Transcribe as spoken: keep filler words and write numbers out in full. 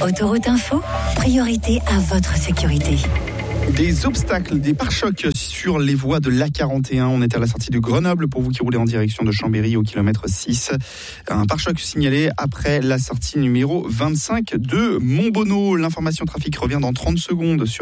Autoroute Info, priorité à votre sécurité. Des obstacles, des pare-chocs sur les voies de l'A quarante et un. On est à la sortie de Grenoble pour vous qui roulez en direction de Chambéry au kilomètre six. Un pare-choc signalé après la sortie numéro vingt-cinq de Montbonneau. L'information trafic revient dans trente secondes sur